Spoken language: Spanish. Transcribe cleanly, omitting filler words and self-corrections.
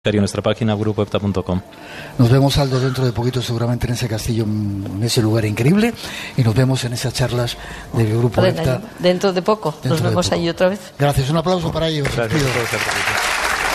en nuestra página grupoepta.com. Nos vemos, Aldo, dentro de poquito seguramente en ese castillo, en ese lugar increíble, y nos vemos en esas charlas del Grupo EPTA. Dentro de poco, nos vemos allí otra vez. Gracias, un aplauso para ellos. Gracias.